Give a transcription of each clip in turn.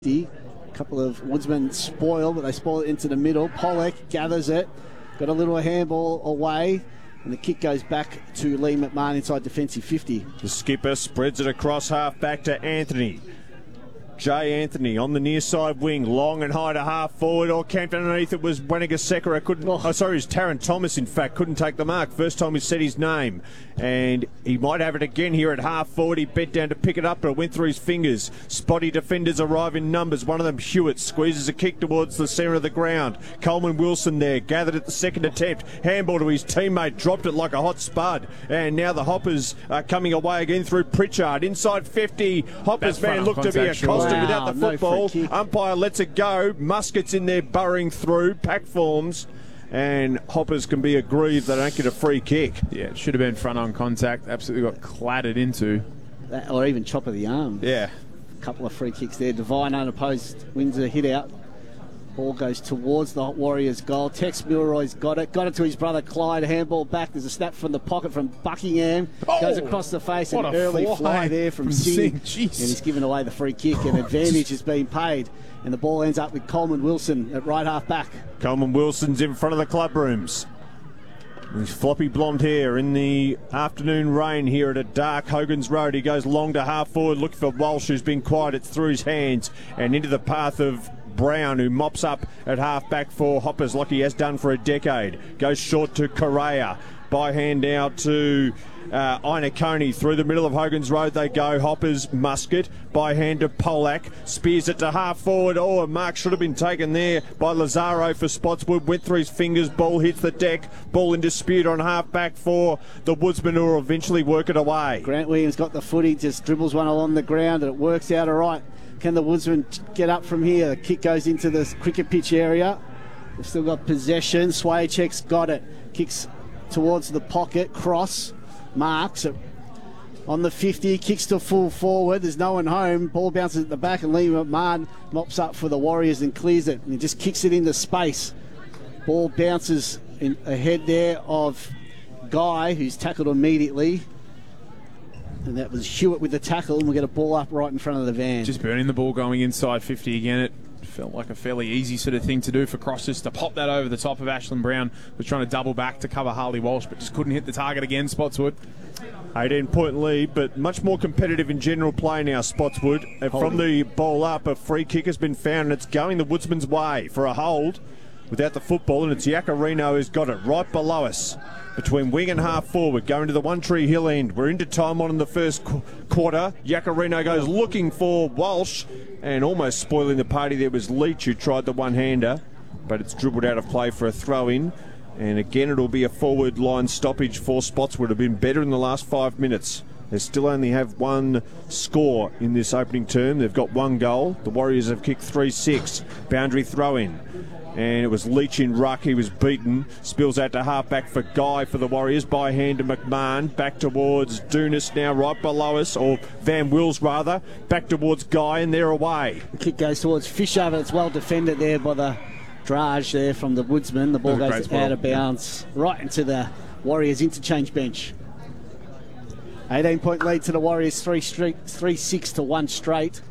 A couple of woodsmen spoil, but they spoil it into the middle. Pollock gathers it, got a little handball away, and the kick goes back to Lee McMahon inside defensive 50. The skipper spreads it across half back to Anthony. Jay Anthony on the near side wing, long and high to half forward, or camped underneath. It was Wanigasekera couldn't. It was Taron Thomas, in fact, couldn't take the mark. First time he said his name, and he might have it again here at half forward. He bent down to pick it up, but it went through his fingers. Spotty defenders arrive in numbers. One of them, Hewitt, squeezes a kick towards the centre of the ground. Coleman Wilson there, gathered at the second attempt. Handball to his teammate, dropped it like a hot spud. And now the Hoppers are coming away again through Pritchard. Inside 50, Hoppers man looked to be accosted without the football. No umpire lets it go. Muskets in there burrowing through. Pack forms. And Hoppers can be aggrieved they don't get a free kick. Yeah, it should have been front on contact. Absolutely got clattered into. Or even chop of the arm. Yeah. A couple of free kicks there. Devine unopposed wins a hit out. Ball goes towards the Warriors' goal. Tex Milroy's got it. Got it to his brother Clyde. Handball back. There's a snap from the pocket from Buckingham. Goes across the face. An early fly there from Singh. And he's given away the free kick. And advantage has been paid. And the ball ends up with Coleman Wilson at right half back. Coleman Wilson's in front of the club rooms. His floppy blonde hair in the afternoon rain here at a dark Hogan's Road. He goes long to half forward, looking for Walsh, who's been quiet. It's through his hands and into the path of Brown, who mops up at half back for Hoppers like he has done for a decade. Goes short to Correa. By hand out to Inakoni. Through the middle of Hogan's Road they go. Hoppers, Musket. By hand to Polak. Spears it to half forward. Oh, a mark should have been taken there by Lazaro for Spotswood. Went through his fingers. Ball hits the deck. Ball in dispute on half back for the Woodsman, who will eventually work it away. Grant Williams got the footy. Just dribbles one along the ground and it works out all right. Can the Woodsman get up from here? The kick goes into the cricket pitch area. They've still got possession. Swayachek's got it. Kicks towards the pocket. Cross. Marks it on the 50. Kicks to full forward. There's no one home. Ball bounces at the back and Lee McMahon mops up for the Warriors and clears it. And he just kicks it into space. Ball bounces in ahead there of Guy, who's tackled immediately. And that was Hewitt with the tackle, and we'll get a ball up right in front of the van. Just burning the ball going inside 50 again. It felt like a fairly easy sort of thing to do for Crosses to pop that over the top of Ashlyn Brown. Was trying to double back to cover Harley Walsh, but just couldn't hit the target again, Spotswood. 18-point lead, but much more competitive in general play now, Spotswood. And from the ball up, a free kick has been found, and it's going the Woodsman's way for a hold without the football, and it's Yacarino who's got it right below us. Between wing and half forward, going to the One Tree Hill end. We're into time on in the first quarter. Yacarino goes looking for Walsh, and almost spoiling the party there was Leach, who tried the one-hander, but it's dribbled out of play for a throw-in. And again, it'll be a forward line stoppage for Spotswood. Have been better in the last 5 minutes. They still only have one score in this opening term. They've got one goal. The Warriors have kicked 3-6. Boundary throw-in. And it was Leach in ruck. He was beaten. Spills out to half-back for Guy for the Warriors. By hand to McMahon. Back towards Dunas now right below us. Or Van Wills, rather. Back towards Guy, and they're away. The kick goes towards Fisher, but it's well defended there by the Drage there from the Woodsman. The ball goes out of bounds right into the Warriors interchange bench. 18-point lead to the Warriors. 3-6 to 1 straight.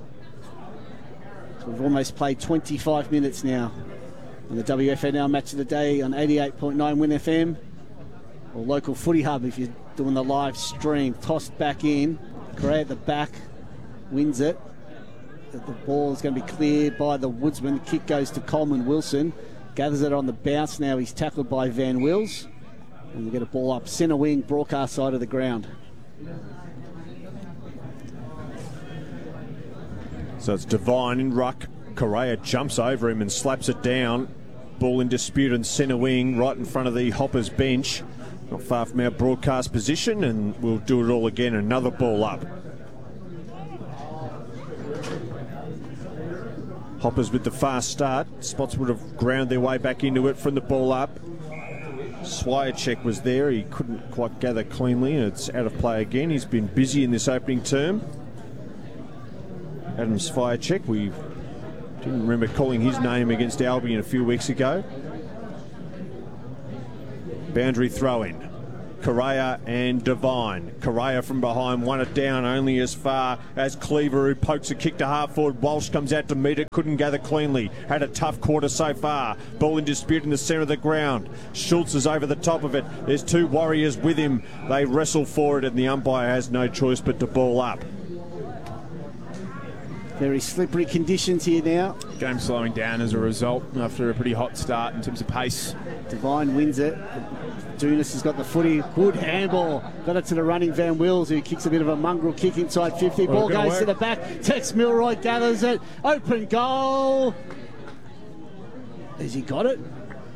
So we've almost played 25 minutes now. On the WFNL Match of the Day on 88.9 Win FM, or local footy hub if you're doing the live stream. Tossed back in. Gray at the back wins it. The ball is going to be cleared by the Woodsman. The kick goes to Coleman Wilson. Gathers it on the bounce now. He's tackled by Van Wills. And we'll get a ball up centre wing, broadcast side of the ground. So it's Devine in ruck. Correa jumps over him and slaps it down. Ball in dispute in centre wing, right in front of the Hoppers bench. Not far from our broadcast position, and we'll do it all again. Another ball up. Hoppers with the fast start. Spots would have ground their way back into it from the ball up. Swayachek was there. He couldn't quite gather cleanly, and it's out of play again. He's been busy in this opening term. Adam Swayachek, we didn't remember calling his name against Albion a few weeks ago. Boundary throw-in. Correa and Devine. Correa from behind, won it down only as far as Cleaver, who pokes a kick to half forward. Walsh comes out to meet it, couldn't gather cleanly. Had a tough quarter so far. Ball in dispute in the centre of the ground. Schultz is over the top of it. There's two Warriors with him. They wrestle for it and the umpire has no choice but to ball up. Very slippery conditions here now. Game slowing down as a result after a pretty hot start in terms of pace. Devine wins it. Dunas has got the footy. Good handball. Got it to the running Van Wills, who kicks a bit of a mongrel kick inside 50. Ball goes to the back. Tex Milroy gathers it. Open goal. Has he got it?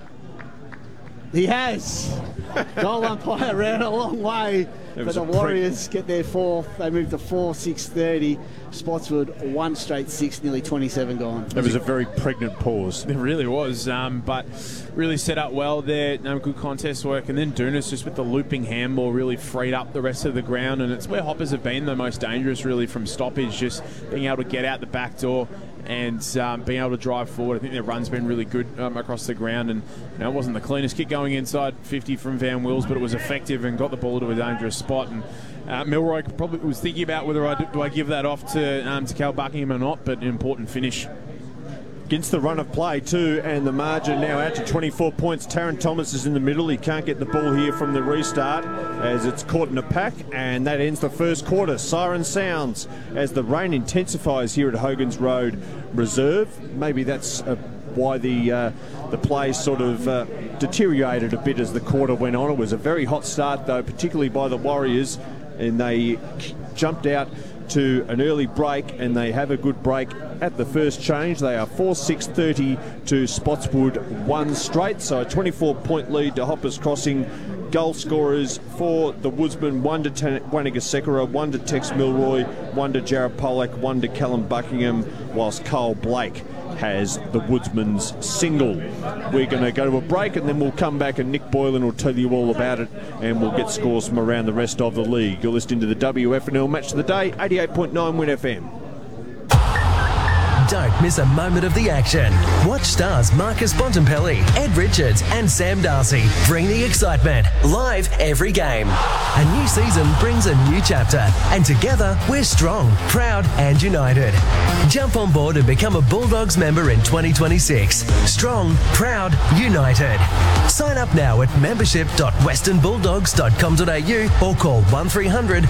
He has. Goal umpire ran a long way. But the Warriors get their fourth. They move to 4-6-30. Spotswood 1 straight 6, nearly 27 gone. It was a very pregnant pause. It really was, but really set up well there. Good contest work. And then Dunas just with the looping handball really freed up the rest of the ground. And it's where Hoppers have been the most dangerous really from stoppage, just being able to get out the back door and being able to drive forward. I think their run's been really good across the ground, and it wasn't the cleanest kick going inside 50 from Van Wills, but it was effective and got the ball to a dangerous spot. And Milroy probably was thinking about whether I give that off to Cal Buckingham or not, but an important finish. Against the run of play too, and the margin now out to 24 points. Taron Thomas is in the middle. He can't get the ball here from the restart as it's caught in a pack, and that ends the first quarter. Siren sounds as the rain intensifies here at Hogan's Road Reserve. Maybe that's why the play sort of deteriorated a bit as the quarter went on. It was a very hot start though, particularly by the Warriors, and they jumped out to an early break, and they have a good break at the first change. They are 4-6-30 to Spotswood 1 straight, so a 24-point lead to Hoppers Crossing. Goal scorers for the Woodsman: 1 to Wanaka Sekera, 1 to Tex Milroy, 1 to Jared Pollack, 1 to Callum Buckingham, whilst Cole Blake has the Woodsman's single. We're going to go to a break and then we'll come back and Nick Boylan will tell you all about it, and we'll get scores from around the rest of the league. You're listening to the WFNL Match of the Day, 88.9 Win FM. Don't miss a moment of the action. Watch stars Marcus Bontempelli, Ed Richards and Sam Darcy bring the excitement live every game. A new season brings a new chapter, and together we're strong, proud and united. Jump on board and become a Bulldogs member in 2026. Strong, proud, united. Sign up now at membership.westernbulldogs.com.au or call 1300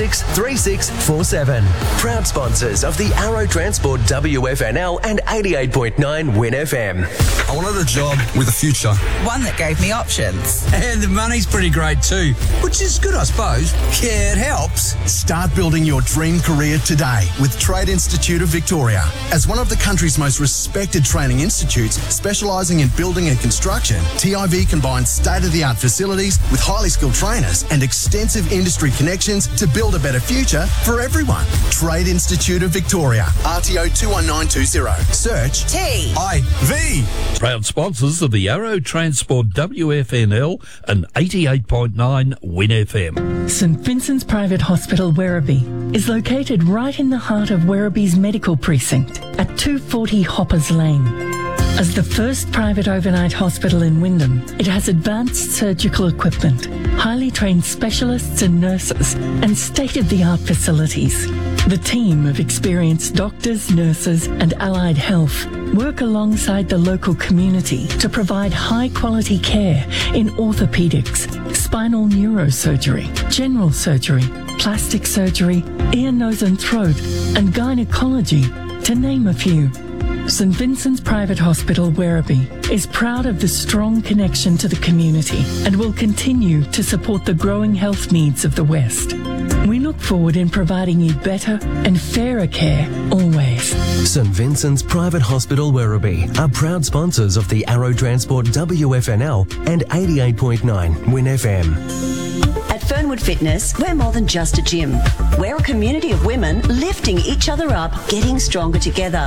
463647. Proud sponsors of the Arrow Transport WFNL and 88.9 Win FM. I wanted a job with a future. One that gave me options. And the money's pretty great too, which is good, I suppose. Yeah, it helps. Start building your dream career today with Trade Institute of Victoria. As one of the country's most respected training institutes specialising in building and construction, TIV combines state-of-the-art facilities with highly skilled trainers and extensive industry connections to build a better future for everyone. Trade Institute of Victoria, RTO 21920. Search TIV. Proud sponsors of the Arrow Transport WFNL and 88.9 Win FM. St Vincent's Private Hospital Werribee is located right in the heart of Werribee's medical precinct at 240 Hoppers Lane. As the first private overnight hospital in Wyndham, it has advanced surgical equipment, highly trained specialists and nurses, and state-of-the-art facilities. The team of experienced doctors, nurses, and allied health work alongside the local community to provide high-quality care in orthopedics, spinal neurosurgery, general surgery, plastic surgery, ear, nose and throat, and gynecology, to name a few. St Vincent's Private Hospital Werribee is proud of the strong connection to the community and will continue to support the growing health needs of the West. We look forward in providing you better and fairer care always. St Vincent's Private Hospital Werribee are proud sponsors of the Arrow Transport WFNL and 88.9 Win FM. At Fernwood Fitness, we're more than just a gym. We're a community of women lifting each other up, getting stronger together.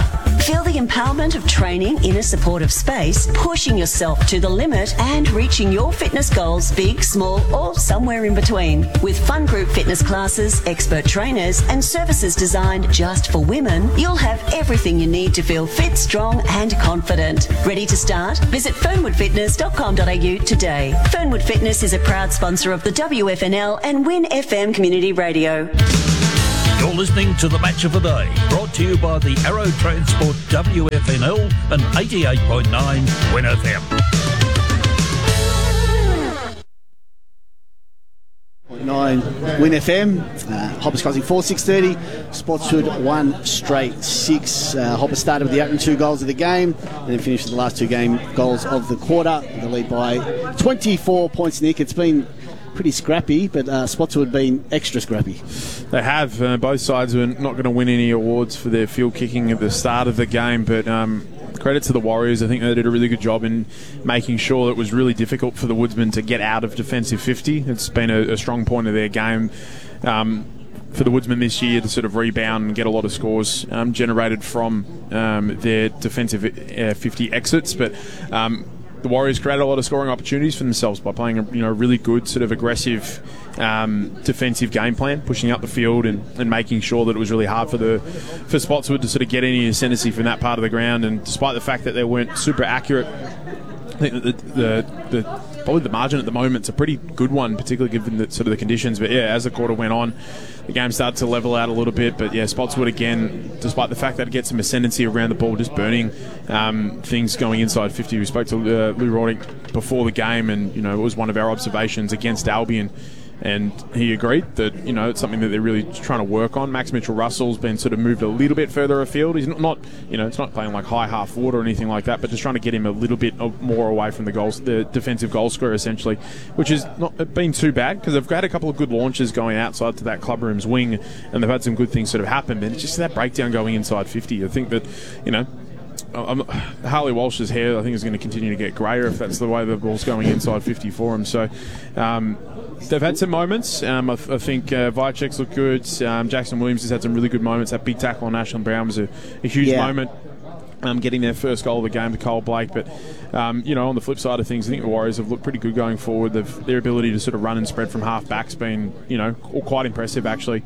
Feel the empowerment of training in a supportive space, pushing yourself to the limit and reaching your fitness goals, big, small, or somewhere in between. With fun group fitness classes, expert trainers, and services designed just for women, you'll have everything you need to feel fit, strong, and confident. Ready to start? Visit fernwoodfitness.com.au today. Fernwood Fitness is a proud sponsor of the WFNL and Win FM Community Radio. You're listening to The Match of the Day, brought to you by the Arrow Transport WFNL and 88.9 Win FM. 9 Win FM. Hoppers closing 4-6:30. Spotswood 1 straight 6. Hoppers started with the opening 2 goals of the game and then finished with the last 2 game goals of the quarter. The lead by 24 points, Nick. It's been pretty scrappy, but Spotswood been extra scrappy. They have. Both sides were not going to win any awards for their field kicking at the start of the game, but credit to the Warriors. I think they did a really good job in making sure that it was really difficult for the Woodsmen to get out of defensive 50. It's been a strong point of their game for the Woodsmen this year to sort of rebound and get a lot of scores generated from their defensive 50 exits, but the Warriors created a lot of scoring opportunities for themselves by playing a really good sort of aggressive defensive game plan, pushing up the field and making sure that it was really hard for Spotswood to sort of get any ascendancy from that part of the ground. And despite the fact that they weren't super accurate, I think that probably the margin at the moment is a pretty good one, particularly given the sort of the conditions. But yeah, as the quarter went on, the game started to level out a little bit. But yeah, Spotswood again, despite the fact that it gets some ascendancy around the ball, just burning things going inside 50. We spoke to Lou Roddick before the game, and it was one of our observations against Albion. And he agreed that, it's something that they're really trying to work on. Max Mitchell-Russell's been sort of moved a little bit further afield. He's not it's not playing like high half forward or anything like that, but just trying to get him a little bit more away from the defensive goal square, essentially, which has not been too bad because they've had a couple of good launches going outside to that clubroom's wing, and they've had some good things sort of happen. But it's just that breakdown going inside 50. I think that, Harley Walsh's hair, I think, is going to continue to get greyer if that's the way the ball's going inside 50 for him. So they've had some moments. I think Vychek's looked good. Jackson Williams has had some really good moments. That big tackle on Ashlyn Brown was a huge moment. Getting their first goal of the game to Cole Blake. But, on the flip side of things, I think the Warriors have looked pretty good going forward. Their ability to sort of run and spread from half-back's been, quite impressive, actually.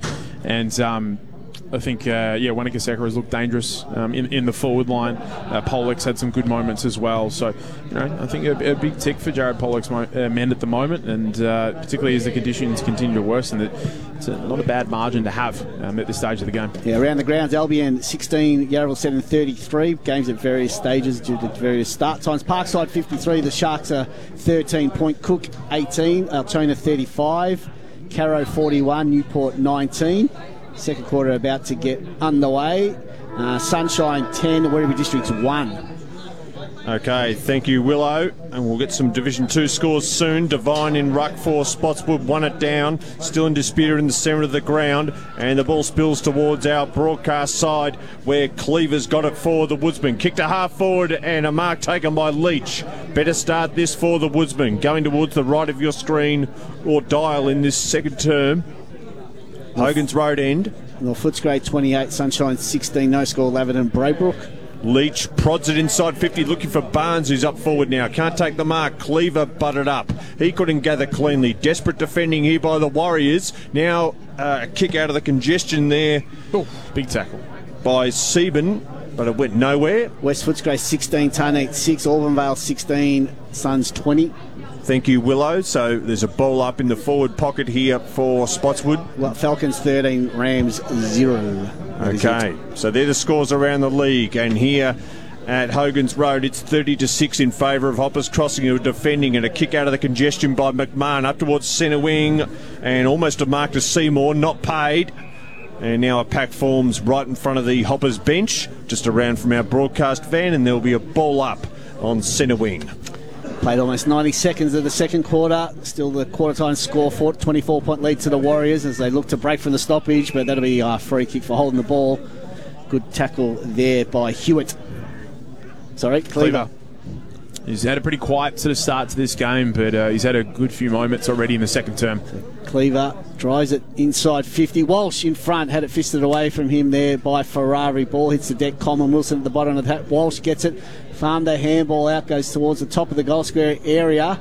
And I think, Wanaka-Seka has looked dangerous in the forward line. Pollock's had some good moments as well. So, I think a big tick for Jared Pollock's men at the moment, and particularly as the conditions continue to worsen, it's not a bad margin to have at this stage of the game. Yeah, around the grounds, Albion 16, Yarraville 7 33. Games at various stages due to various start times. Parkside 53, the Sharks are 13 point. Cook 18, Altona 35, Carrow 41, Newport 19. Second quarter about to get underway. Sunshine 10, Werribee Districts 1. Okay, thank you, Willow. And we'll get some Division 2 scores soon. Devine in ruck for Spotswood, won it down. Still in dispute in the centre of the ground. And the ball spills towards our broadcast side where Cleaver's got it for the Woodsman. Kicked a half forward and a mark taken by Leach. Better start this for the Woodsman. Going towards the right of your screen or dial in this second term. Hogan's Road end. North Footscray 28, Sunshine 16, no score, Laverton Braybrook. Leach prods it inside 50, looking for Barnes, who's up forward now. Can't take the mark. Cleaver butted up. He couldn't gather cleanly. Desperate defending here by the Warriors. Now a kick out of the congestion there. Oh, big tackle by Sieben, but it went nowhere. West Footscray 16, Tarneit 6, Albanvale 16, Suns 20. Thank you, Willow. So there's a ball up in the forward pocket here for Spotswood. Well, Falcons 13, Rams 0. Okay, so they're the scores around the league. And here at Hogan's Road, it's 30-6 in favour of Hoppers Crossing, who are defending, and a kick out of the congestion by McMahon up towards centre wing, and almost a mark to Seymour, not paid. And now a pack forms right in front of the Hoppers bench, just around from our broadcast van, and there'll be a ball up on centre wing. Played almost 90 seconds of the second quarter. Still the quarter-time score, 24-point lead to the Warriors as they look to break from the stoppage, but that'll be a free kick for holding the ball. Good tackle there by Hewitt. Sorry, Cleaver. He's had a pretty quiet sort of start to this game, but he's had a good few moments already in the second term. Cleaver drives it inside 50. Walsh in front, had it fisted away from him there by Ferrari. Ball hits the deck. Coleman Wilson at the bottom of that. Walsh gets it. Farmed handball out, goes towards the top of the goal square area.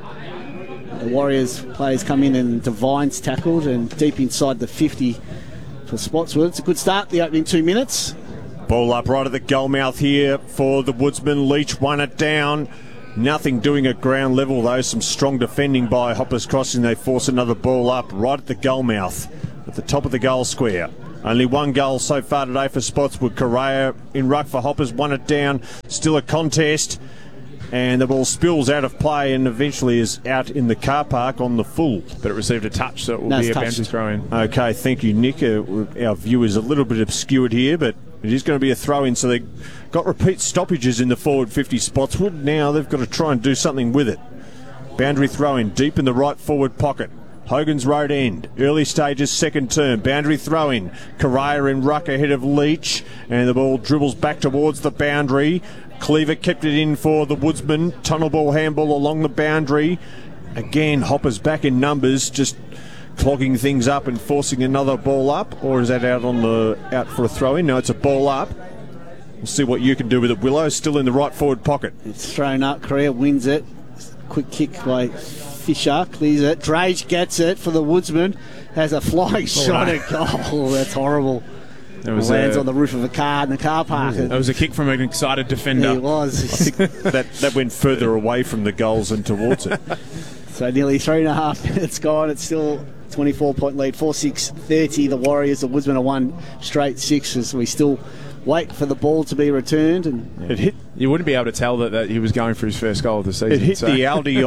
The Warriors players come in and Devine's tackled and deep inside the 50 for Spotswood. It's a good start, the opening 2 minutes. Ball up right at the goal mouth here for the Woodsman. Leach won it down. Nothing doing at ground level though. Some strong defending by Hoppers Crossing. They force another ball up right at the goal mouth at the top of the goal square. Only one goal so far today for Spotswood. Correa in ruck for Hoppers, won it down. Still a contest. And the ball spills out of play and eventually is out in the car park on the full. But it received a touch, so it will be a boundary throw in. Okay, thank you, Nick. Our view is a little bit obscured here, but it is going to be a throw in. So they got repeat stoppages in the forward 50 Spotswood. Now they've got to try and do something with it. Boundary throw in deep in the right forward pocket. Hogan's Road end. Early stages, second term. Boundary throw in. Correa in ruck ahead of Leach. And the ball dribbles back towards the boundary. Cleaver kept it in for the Woodsman. Tunnel ball handball along the boundary. Again, Hoppers back in numbers, just clogging things up and forcing another ball up. Or is that out for a throw in? No, it's a ball up. We'll see what you can do with it, Willow. Still in the right forward pocket. It's thrown up. Correa wins it. Quick kick by Fisher, clears it. Drage gets it for the Woodsman. Has a flying shot at goal. Oh, that's horrible. It lands on the roof of a car in the car park. That was a kick from an excited defender. It was. I think that went further away from the goals and towards it. So nearly 3.5 minutes gone. It's still 24-point lead. 4-6-30. The Warriors, the Woodsman, are 1 straight 6 as we still wait for the ball to be returned. And it hit. You wouldn't be able to tell that he was going for his first goal of the season. It hit the Audi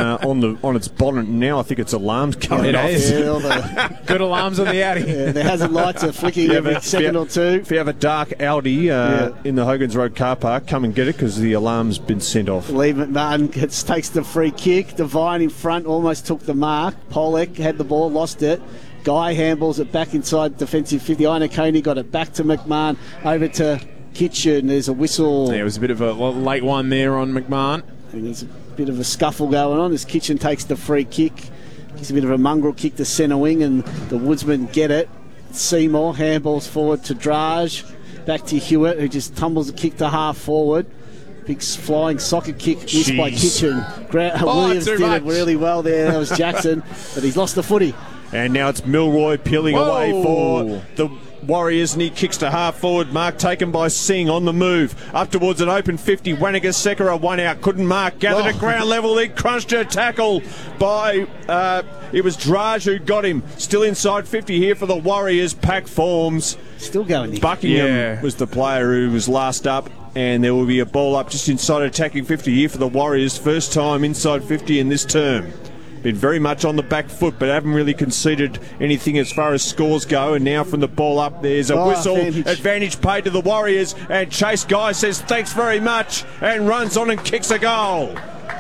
on its bonnet, and now I think it's alarms coming off. Yeah, good alarms on the Audi. Yeah, the hazard lights are flicking every second or two. If you have a dark Audi in the Hogan's Road car park, come and get it because the alarm's been sent off. Lee McMahon takes the free kick. Devine in front almost took the mark. Pollock had the ball, lost it. Guy handballs it back inside defensive 50. Inokoni got it back to McMahon, over to Kitchen. There's a whistle. Yeah, it was a bit of a late one there on McMahon. And there's a bit of a scuffle going on as Kitchen takes the free kick. Gives a bit of a mongrel kick to centre wing, and the Woodsmen get it. Seymour handballs forward to Drage. Back to Hewitt, who just tumbles a kick to half forward. Big flying soccer kick missed by Kitchen. Williams did it really well there. That was Jackson, but he's lost the footy. And now it's Milroy peeling away for the Warriors, and he kicks to half forward. Mark taken by Singh on the move. Up towards an open 50. Wanaka Sekera, one out. Couldn't mark. Gathered at ground level. He crunched a tackle by... it was Drage who got him. Still inside 50 here for the Warriors. Pack forms. Still going, Nick. Buckingham was the player who was last up. And there will be a ball up just inside attacking 50 here for the Warriors. First time inside 50 in this term. Been very much on the back foot, but haven't really conceded anything as far as scores go. And now from the ball up, there's a whistle. Advantage paid to the Warriors. And Chase Guy says thanks very much and runs on and kicks a goal.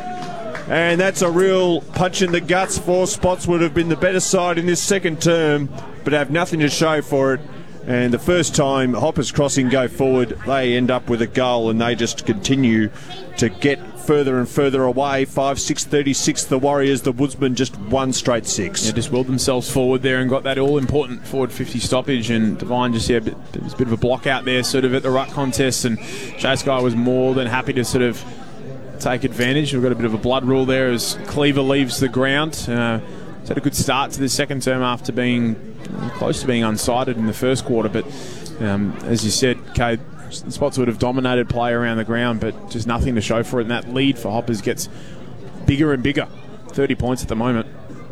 And that's a real punch in the guts for Spotswood, have been the better side in this second term, but have nothing to show for it. And the first time Hoppers Crossing go forward, they end up with a goal, and they just continue to get further and further away. 5-6-36 the Warriors, the Woodsmen just 1 straight 6. Yeah, just willed themselves forward there and got that all-important forward 50 stoppage, and Devine just, there was a bit of a block out there sort of at the ruck contest, and Chase Guy was more than happy to sort of take advantage. We've got a bit of a blood rule there as Cleaver leaves the ground. He's had a good start to the second term after being close to being unsighted in the first quarter, but as you said, Kay, Spotswood have dominated play around the ground, but just nothing to show for it, and that lead for Hoppers gets bigger and bigger. 30 points at the moment.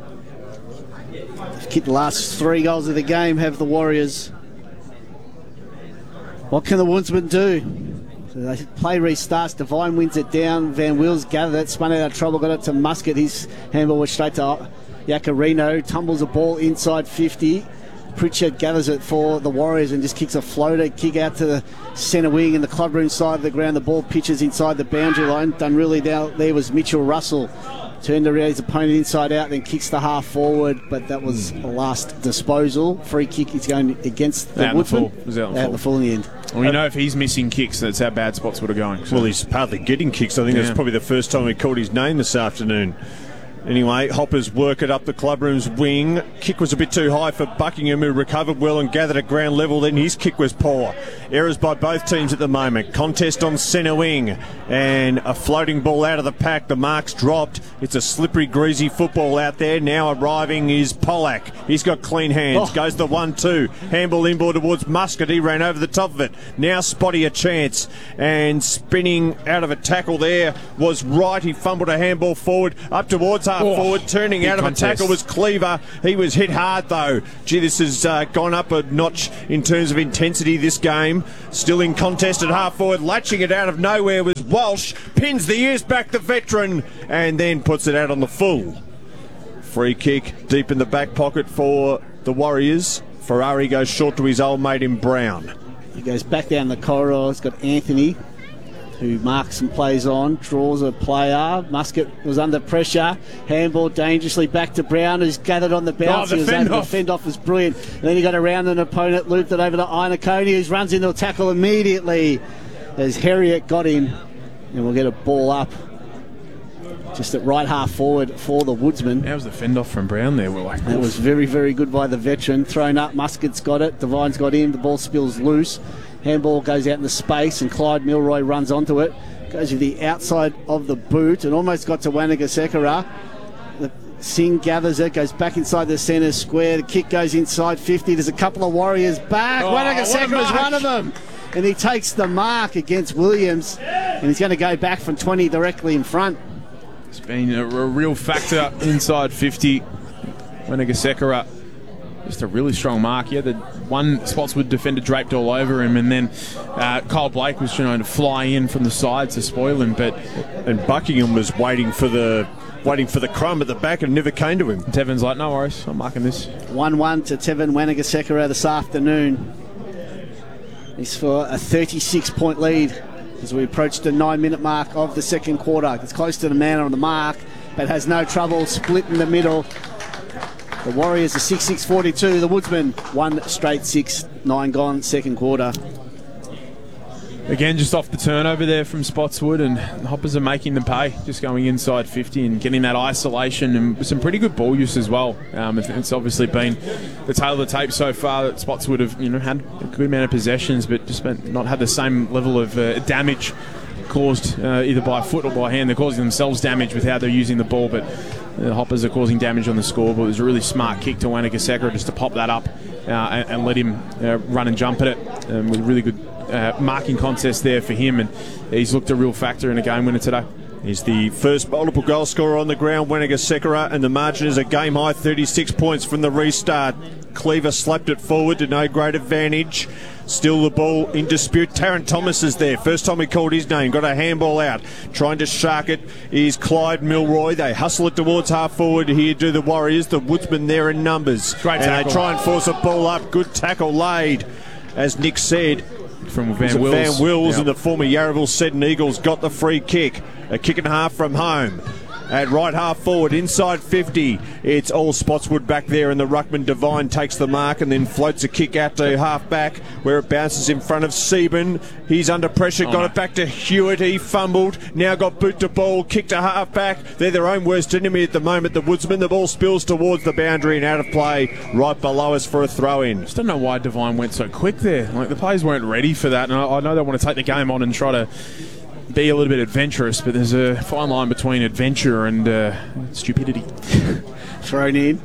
Kicked the last 3 goals of the game, have the Warriors. What can the Woodsmen do? So they play restarts. Devine wins it down. Van Wills gathered it, spun out of trouble, got it to Muscat. His handball was straight to Yacarino, tumbles the ball inside 50. Pritchard gathers it for the Warriors and just kicks a floater kick out to the centre wing in the clubroom side of the ground. The ball pitches inside the boundary line. Done really down there was Mitchell Russell. Turned around his opponent inside out, then kicks the half forward, but that was a last disposal. Free kick is going against the Woodman. Was out the full in the end. Well, you know, if he's missing kicks, that's how bad Spotswood are going. So. Well, he's hardly getting kicks. I think that's probably the first time we called his name this afternoon. Anyway, Hoppers work it up the clubroom's wing. Kick was a bit too high for Buckingham, who recovered well and gathered at ground level. Then his kick was poor. Errors by both teams at the moment. Contest on centre wing. And a floating ball out of the pack. The mark's dropped. It's a slippery, greasy football out there. Now arriving is Pollack. He's got clean hands. Goes the 1-2. Handball inboard towards Muscat. He ran over the top of it. Now Spotty a chance. And spinning out of a tackle there was Wright. He fumbled a handball forward up towards forward, turning out of a tackle was Cleaver. He was hit hard though. Gee, this has gone up a notch in terms of intensity this game. Still in contest at half forward, latching it out of nowhere was Walsh. Pins the ears back the veteran and then puts it out on the full. Free kick deep in the back pocket for the Warriors. Ferrari goes short to his old mate in Brown. He goes back down the corridor. He's got Anthony, who marks and plays on, draws a player. Muscat was under pressure. Handball dangerously back to Brown, who's gathered on the bounce. He was able to fend off, was brilliant. And then he got around an opponent, looped it over to Inaconi, who runs into a tackle immediately as Herriot got him. And we'll get a ball up just at right half forward for the Woodsman. How was the fend off from Brown there? That was very, very good by the veteran. Thrown up, Muscat's got it. Devine's got him. The ball spills loose. Handball goes out in the space and Clyde Milroy runs onto it. Goes to the outside of the boot and almost got to Wanagasekara. Singh gathers it, goes back inside the centre square. The kick goes inside 50. There's a couple of Warriors back. Wanagasekara's one of them. And he takes the mark against Williams. And he's going to go back from 20 directly in front. It's been a real factor inside 50. Wanagasekara. Just a really strong mark. He had the one Spotswood defender draped all over him, and then Kyle Blake was trying to fly in from the sides to spoil him. And Buckingham was waiting for the crumb at the back and never came to him. Tevin's like, no worries, I'm marking this. 1-1 to Tevin Wanagasekara this afternoon. He's for a 36-point lead as we approach the 9-minute mark of the second quarter. It's close to the man on the mark, but has no trouble split in the middle. The Warriors are 6-6-42. The Woodsmen 1 straight 6, 9 gone, second quarter. Again, just off the turnover there from Spotswood, and the Hoppers are making them pay, just going inside 50 and getting that isolation and with some pretty good ball use as well. It's obviously been the tail of the tape so far that Spotswood have had a good amount of possessions, but just not had the same level of damage caused either by foot or by hand. They're causing themselves damage with how they're using the ball, but the Hoppers are causing damage on the scoreboard. It was a really smart kick to Wanagasekara just to pop that up and let him run and jump at it. With a really good marking contest there for him, and he's looked a real factor in a game winner today. He's the first multiple goal scorer on the ground, Wanagasekara, and the margin is a game high 36 points from the restart. Cleaver slapped it forward to no great advantage. Still the ball in dispute. Tarrant Thomas is there. First time we called his name. Got a handball out. Trying to shark it is Clyde Milroy. They hustle it towards half forward. Here do the Warriors. The Woodsmen there in numbers. Great tackle. And they try and force a ball up. Good tackle laid. As Nick said, from Van Wills. Van Wills and the former Yarraville Seton Eagles got the free kick. A kick and a half from home. At right half forward, inside 50, it's all Spotswood back there, and the ruckman Devine takes the mark and then floats a kick out to half back where it bounces in front of Sieben. He's under pressure, got it back to Hewitt. He fumbled, now got boot to ball, kick to half back. They're their own worst enemy at the moment, the Woodsmen. The ball spills towards the boundary and out of play right below us for a throw-in. Just don't know why Devine went so quick there. Like, the players weren't ready for that, and I know they want to take the game on and try to be a little bit adventurous, but there's a fine line between adventure and stupidity. Thrown in.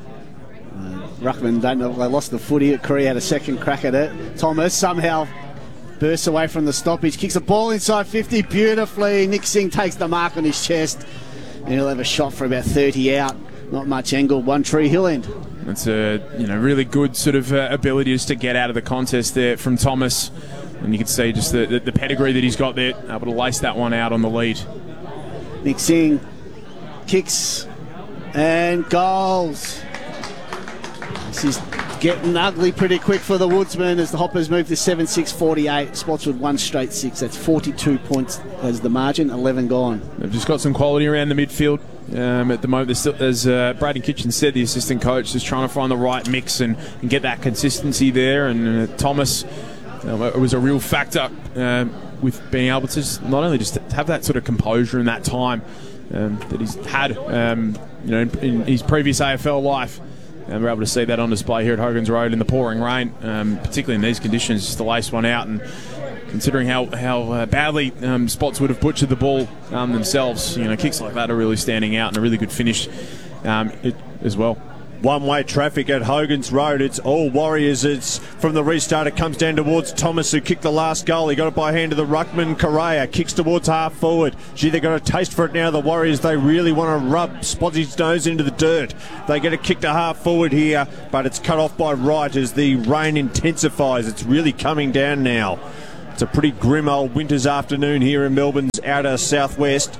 Ruckman don't know, they lost the footy. Curry had a second crack at it. Thomas somehow bursts away from the stoppage, kicks the ball inside 50 beautifully. Nick Singh takes the mark on his chest, and he'll have a shot for about 30 out. Not much angle, One Tree Hill end. It's a really good sort of ability just to get out of the contest there from Thomas. And you can see just the pedigree that he's got there, able to lace that one out on the lead. Nick Singh kicks and goals. This is getting ugly pretty quick for the Woodsmen as the Hoppers move to 7-6-48. Spotswood 1 straight 6. That's 42 points as the margin, 11 gone. They've just got some quality around the midfield. At the moment, as Braden Kitchen said, the assistant coach is trying to find the right mix and get that consistency there. And Thomas It was a real factor with being able to not only just have that sort of composure in that time that he's had in his previous AFL life. And we're able to see that on display here at Hogan's Road in the pouring rain, particularly in these conditions, just to lace one out. And considering how badly Spots would have butchered the ball themselves, kicks like that are really standing out, and a really good finish as well. One-way traffic at Hogan's Road. It's all Warriors. It's from the restart. It comes down towards Thomas, who kicked the last goal. He got it by hand to the ruckman. Correa kicks towards half forward. Gee, they've got a taste for it now. The Warriors, they really want to rub Spotsy's nose into the dirt. They get a kick to half forward here, but it's cut off by Wright as the rain intensifies. It's really coming down now. It's a pretty grim old winter's afternoon here in Melbourne's outer southwest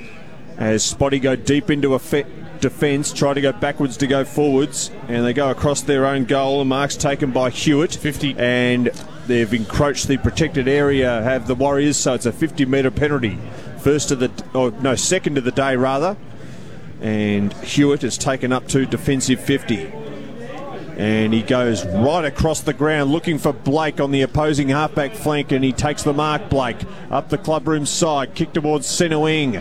as Spotty go deep into a defence, try to go backwards to go forwards, and they go across their own goal. And mark's taken by Hewitt, 50, and they've encroached the protected area, have the Warriors, so it's a 50-metre penalty. Second of the day rather, and Hewitt is taken up to defensive 50. And he goes right across the ground looking for Blake on the opposing halfback flank, and he takes the mark. Blake up the clubroom side, kick towards centre wing,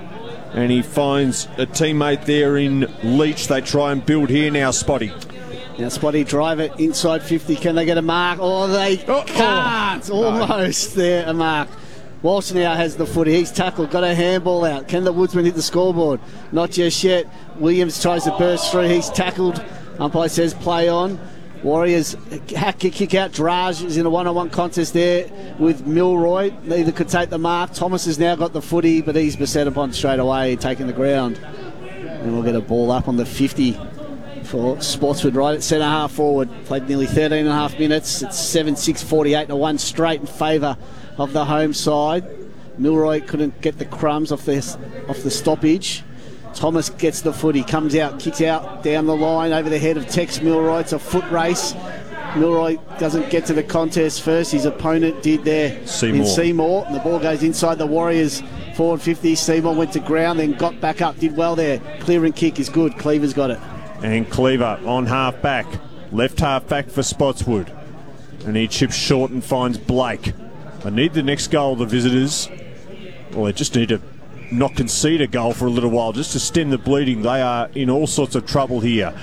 and he finds a teammate there in Leach. They try and build here now, Spotty. Now Spotty drive it inside 50. Can they get a mark? Oh, they can't. Almost there, a mark. Walsh now has the footy. He's tackled, got a handball out. Can the Woodsman hit the scoreboard? Not just yet. Williams tries to burst through. He's tackled. Umpire says play on. Warriors kick out. Drage is in a one-on-one contest there with Milroy. Neither could take the mark. Thomas has now got the footy, but he's beset upon straight away, taking the ground. And we'll get a ball up on the 50 for Spotswood right at centre half forward. Played nearly 13 and a half minutes. It's 7-6, 48 to 1 straight in favour of the home side. Milroy couldn't get the crumbs off the stoppage. Thomas gets the footy, comes out, kicks out down the line over the head of Tex Milroy. It's a foot race. Milroy doesn't get to the contest first. His opponent did there in Seymour. And the ball goes inside the Warriors forward 50. Seymour went to ground, then got back up, did well there. Clearing kick is good. Cleaver's got it. And Cleaver on half back. Left half back for Spotswood. And he chips short and finds Blake. I need the next goal, the visitors. Well, they just need to not concede a goal for a little while just to stem the bleeding. They are in all sorts of trouble here.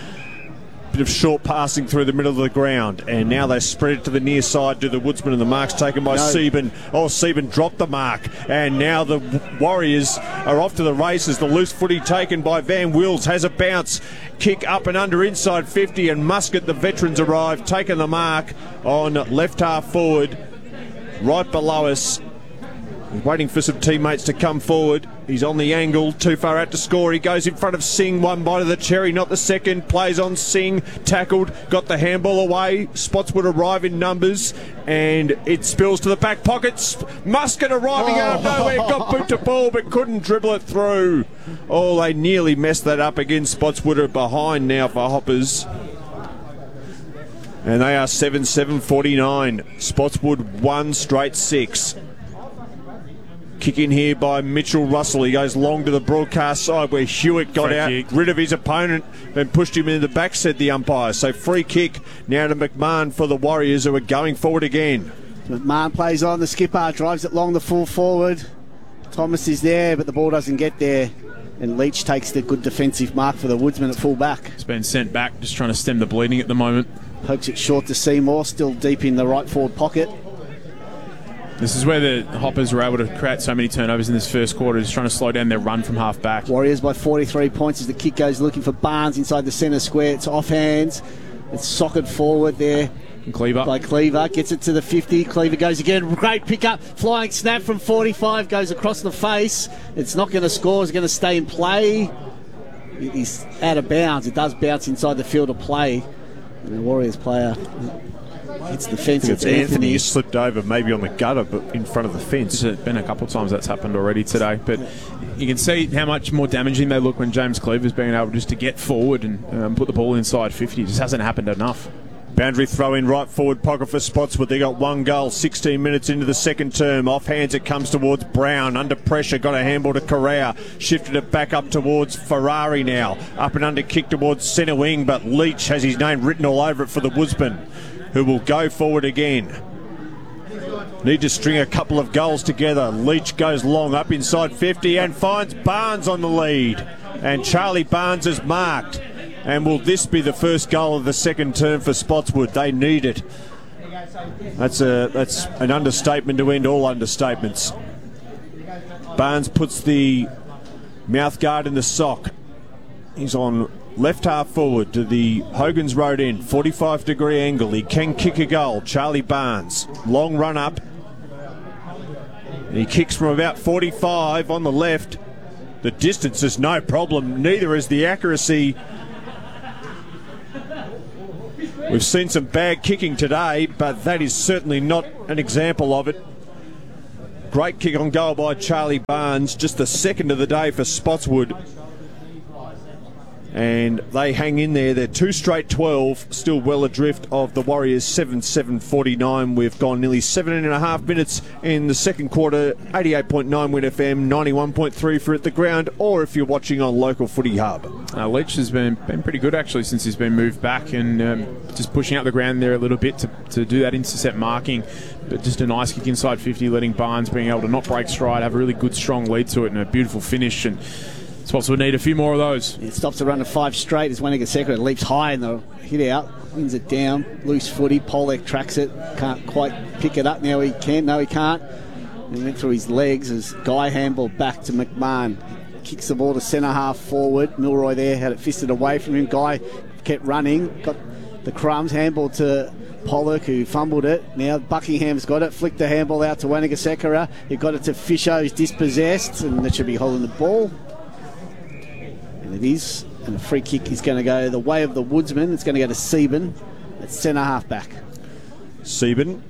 Bit of short passing through the middle of the ground, and now they spread it to the near side to the Woodsman, and the mark's taken by Sieben. Sieben dropped the mark, and now the Warriors are off to the races. The loose footy taken by Van Wills has a bounce. Kick up and under inside 50, and Muscat, the veterans, arrive, taking the mark on left half forward right below us. He's waiting for some teammates to come forward. He's on the angle, too far out to score. He goes in front of Singh, one bite of the cherry, not the second. Plays on Singh, tackled, got the handball away. Spotswood arrive in numbers, and it spills to the back pockets. Muscat arriving out of nowhere, got boot to ball, but couldn't dribble it through. Oh, they nearly messed that up again. Spotswood are behind now for Hoppers. And they are 7-7, 49. Spotswood 1 straight 6. Kick in here by Mitchell Russell. He goes long to the broadcast side where Hewitt got rid of his opponent and pushed him into the back, said the umpire. So free kick now to McMahon for the Warriors, who are going forward again. McMahon plays on. The skipper drives it long the full forward. Thomas is there, but the ball doesn't get there. And Leach takes the good defensive mark for the Woodsman at full back. It's been sent back, just trying to stem the bleeding at the moment. Pokes it short to Seymour, still deep in the right forward pocket. This is where the Hoppers were able to create so many turnovers in this first quarter, just trying to slow down their run from half back. Warriors by 43 points as the kick goes looking for Barnes inside the centre square. It's off hands. It's socked forward there. And Cleaver. By Cleaver. Gets it to the 50. Cleaver goes again. Great pick up. Flying snap from 45. Goes across the face. It's not going to score. It's going to stay in play. It is out of bounds. It does bounce inside the field of play. And the Warriors player... It's the fence. It's Anthony who slipped over, maybe on the gutter, but in front of the fence. There's been a couple of times that's happened already today. But you can see how much more damaging they look when James Cleaver's being able just to get forward and put the ball inside 50. It just hasn't happened enough. Boundary throw in right forward pocket for Spotswood. They got one goal, 16 minutes into the second term. Off hands it comes towards Brown. Under pressure, got a handball to Correa. Shifted it back up towards Ferrari now. Up and under kick towards centre wing, but Leach has his name written all over it for the Woodsman, who will go forward again. need to string a couple of goals together. Leach goes long up inside 50 and finds Barnes on the lead. And Charlie Barnes is marked. And will this be the first goal of the second term for Spotswood? They need it. That's an understatement to end all understatements. Barnes puts the mouth guard in the sock. He's on left half forward to the Hogan's Road end, 45-degree angle. He can kick a goal. Charlie Barnes, long run up. He kicks from about 45 on the left. The distance is no problem, neither is the accuracy. We've seen some bad kicking today, but that is certainly not an example of it. Great kick on goal by Charlie Barnes, just the second of the day for Spotswood. And they hang in there. They're 2 straight 12, still well adrift of the Warriors 7-7-49. We've gone nearly 7.5 minutes in the second quarter. 88.9 Win FM, 91.3 for At The Ground, or if you're watching on Local Footy Hub. Leach has been pretty good actually since he's been moved back, and just pushing out the ground there a little bit to do that intercept marking. But just a nice kick inside 50, letting Barnes being able to not break stride, have a really good strong lead to it, and a beautiful finish. And Spotswood need a few more of those. It stops the run of 5 straight as Wanaka-Sekera leaps high in the hit out, wins it down, loose footy. Polek tracks it, can't quite pick it up. Now he can, no he can't. He went through his legs as Guy handball back to McMahon. Kicks the ball to centre half forward. Milroy there had it fisted away from him. Guy kept running, got the crumbs, handball to Pollock, who fumbled it. Now Buckingham's got it, flicked the handball out to Wanaka-Sekera. He got it to Fisher, who's dispossessed, and that should be holding the ball. And it is, and the free kick is going to go the way of the Woodsman. It's going to go to Sieben at centre half back. Sieben.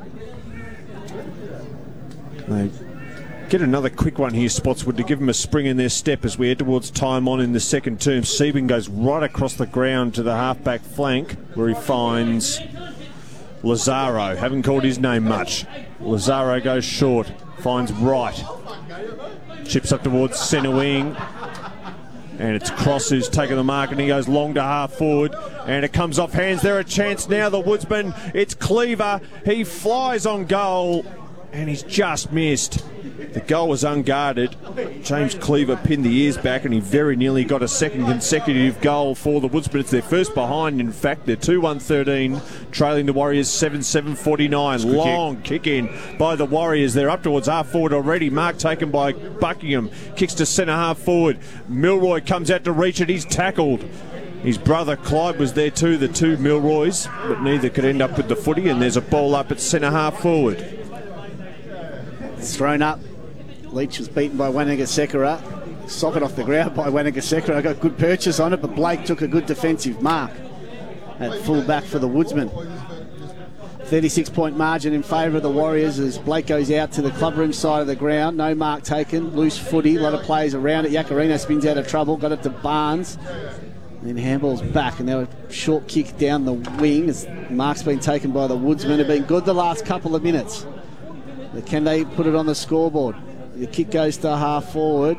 They get another quick one here, Spotswood, to give them a spring in their step as we head towards time on in the second term. Sieben goes right across the ground to the half-back flank where he finds Lazaro. Haven't called his name much. Lazaro goes short, finds Wright. Chips up towards centre wing. And it's Cross who's taken the mark, and he goes long to half forward, and it comes off hands. There a chance now, the Woodsman. It's Cleaver. He flies on goal, and he's just missed. The goal was unguarded. James Cleaver pinned the ears back, and he very nearly got a second consecutive goal for the Woodsman. It's their first behind, in fact. They're 2-1-13, trailing the Warriors 7-7-49. Long kick in by the Warriors. They're up towards half forward already. Mark taken by Buckingham. Kicks to centre half forward. Milroy comes out to reach it. He's tackled. His brother Clyde was there too, the two Milroys, but neither could end up with the footy, and there's a ball up at centre half forward. It's thrown up. Leach was beaten by Wanaka-Sekera. Socket off the ground by Wanaka-Sekera. Got good purchase on it, but Blake took a good defensive mark at full back for the Woodsman. 36-point margin in favour of the Warriors as Blake goes out to the clubroom side of the ground. No mark taken. Loose footy. A lot of players around it. Yacarino spins out of trouble. Got it to Barnes. And then handball's back, and now a short kick down the wing as mark's been taken by the Woodsman. Have been good the last couple of minutes. But can they put it on the scoreboard? The kick goes to half forward.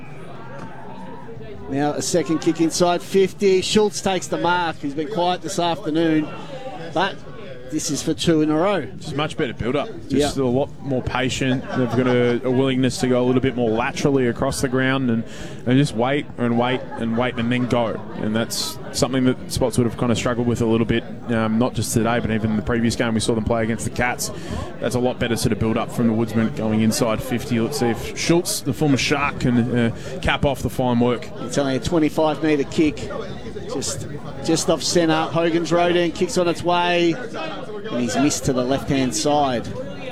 Now a second kick inside 50. Schultz takes the mark. He's been quiet this afternoon, but this is for 2 in a row. Just much better build-up. Just a lot more patient. They've got a willingness to go a little bit more laterally across the ground and just wait and wait and wait and then go. And that's something that Spotswood have kind of struggled with a little bit, not just today, but even in the previous game we saw them play against the Cats. That's a lot better sort of build-up from the Woodsman going inside 50. Let's see if Schultz, the former Shark, can cap off the fine work. It's only a 25-metre kick. Just off centre. Hogan's Road end, kicks on its way, and he's missed to the left-hand side.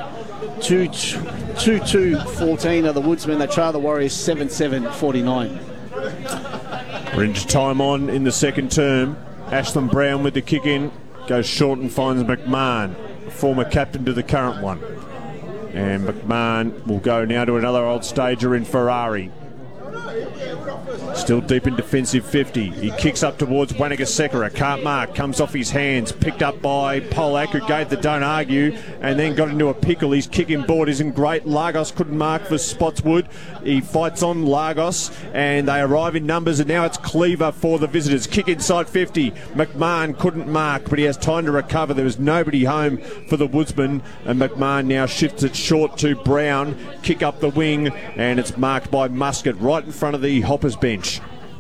2-2-14 are the Woodsmen. They trail the Warriors 7-7-49. We're into time on in the second term. Ashton Brown with the kick in, goes short and finds McMahon, former captain to the current one. And McMahon will go now to another old stager in Ferrari. Still deep in defensive 50. He kicks up towards Wanigasekara. Can't mark. Comes off his hands. Picked up by Polak, who gave the don't argue, and then got into a pickle. His kicking board isn't great. Lagos couldn't mark for Spotswood. He fights on Lagos, and they arrive in numbers, and now it's Cleaver for the visitors. Kick inside 50. McMahon couldn't mark, but he has time to recover. There was nobody home for the Woodsman, and McMahon now shifts it short to Brown. Kick up the wing, and it's marked by Muscat right in front of the Hoppers bench.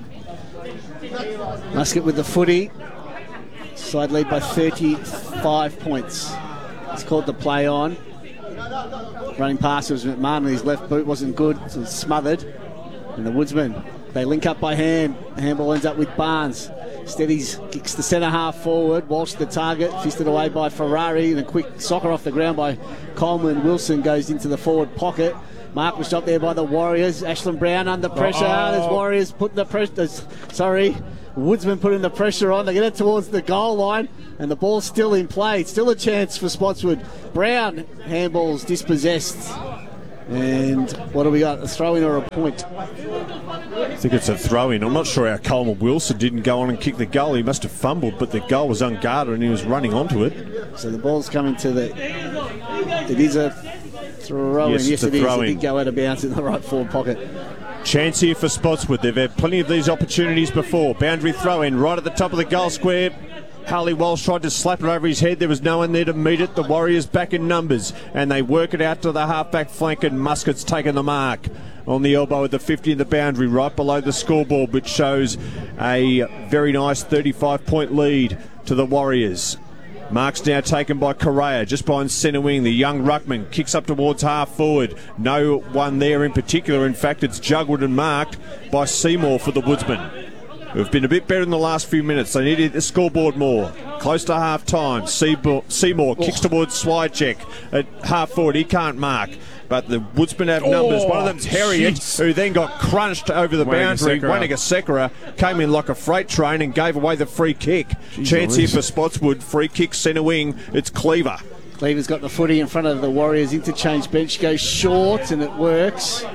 Muscat with the footy. Side lead by 35 points. He's called the play on. Running past was McMahon, his left boot wasn't good, so it was smothered. And the Woodsman, they link up by hand. Handball ends up with Barnes. Steadies, kicks the centre half forward. Walsh the target, fisted away by Ferrari. And a quick soccer off the ground by Coleman. Wilson goes into the forward pocket. Mark was stopped there by the Warriors. Ashland Brown under pressure. There's Warriors putting the pressure. Woodsman putting the pressure on. They get it towards the goal line, and the ball's still in play. Still a chance for Spotswood. Brown, handball's dispossessed. And what do we got? A throw-in or a point? I think it's a throw-in. I'm not sure how Coleman Wilson didn't go on and kick the goal. He must have fumbled, but the goal was unguarded and he was running onto it. So the ball's coming to the... It is a throw-in. Yes, it is. It did go out of bounds in the right forward pocket. Chance here for Spotswood. They've had plenty of these opportunities before. Boundary throw-in right at the top of the goal square. Harley Walsh tried to slap it over his head. There was no one there to meet it. The Warriors back in numbers, and they work it out to the half-back flank, and Muscat's taken the mark on the elbow at the 50 in the boundary, right below the scoreboard, which shows a very nice 35-point lead to the Warriors. Mark's now taken by Correa, just behind centre wing. The young ruckman kicks up towards half forward. No one there in particular. In fact, it's juggled and marked by Seymour for the Woodsman, who've been a bit better in the last few minutes. They need to hit the scoreboard more. Close to half time. Seymour kicks towards Swycheck at half forward. He can't mark. But the Woodsmen have numbers. One of them's Harriet, who then got crunched over the boundary. Wanigasekara came in like a freight train and gave away the free kick. Chance here for Spotswood. Free kick, centre wing. It's Cleaver. Cleaver's got the footy in front of the Warriors. Interchange bench goes short, and it works.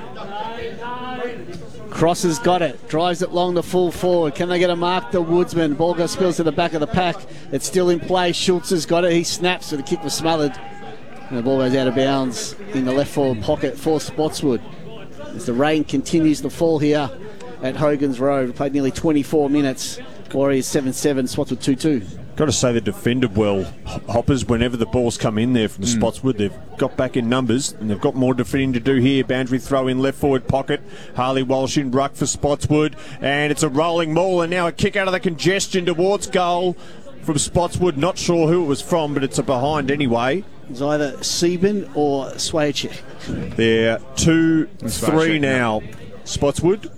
Cross has got it. Drives it long to full forward. Can they get a mark? The Woodsman. Ball goes spills to the back of the pack. It's still in play. Schultz has got it. He snaps, so the kick was smothered. And the ball goes out of bounds in the left forward pocket for Spotswood. As the rain continues to fall here at Hogan's Road. We played nearly 24 minutes. Warriors 7-7, Spotswood 2-2. Got to say they defended well, Hoppers, whenever the balls come in there from Spotswood. They've got back in numbers, and they've got more defending to do here. Boundary throw in left forward pocket. Harley Walsh in ruck for Spotswood, and it's a rolling maul, and now a kick out of the congestion towards goal from Spotswood. Not sure who it was from, but it's a behind anyway. It's either Sieben or Swycheck. They're 2-3 now. Spotswood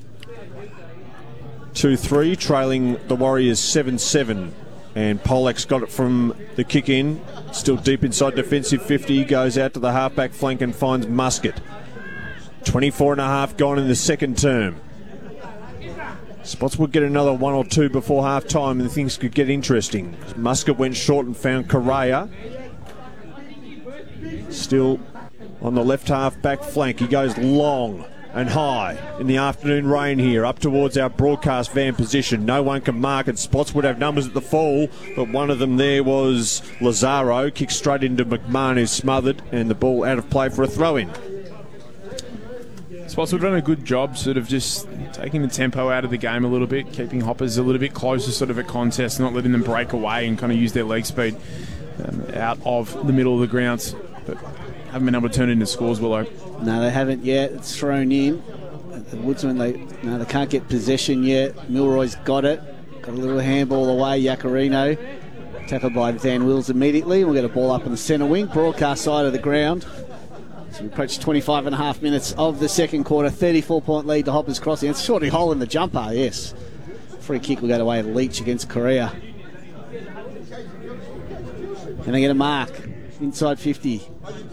2-3, trailing the Warriors 7-7. And Polak's got it from the kick in. Still deep inside defensive 50. Goes out to the halfback flank and finds Muscat. 24 and a half gone in the second term. Spotswood get another one or two before half time and things could get interesting. Muscat went short and found Correa. Still on the left half back flank. He goes long and high in the afternoon rain here, up towards our broadcast van position. No one can mark it. Spotswood have numbers at the fall, but one of them there was Lazaro. Kicked straight into McMahon, who's smothered, and the ball out of play for a throw-in. Spotswood done a good job sort of just taking the tempo out of the game a little bit, keeping Hoppers a little bit closer sort of at contest, not letting them break away and kind of use their leg speed out of the middle of the grounds. But haven't been able to turn it into scores, Willow. No, they haven't yet. It's thrown in. The Woodsmen, they can't get possession yet. Milroy's got it. Got a little handball away. Yacarino. Tackled by Van Wills immediately. We'll get a ball up in the centre wing. Broadcast side of the ground. So we approach 25 and a half minutes of the second quarter. 34-point lead to Hoppers Crossing. It's a shorty hole in the jumper, yes. Free kick will go away to Leach against Correa. And they get a mark. Inside 50.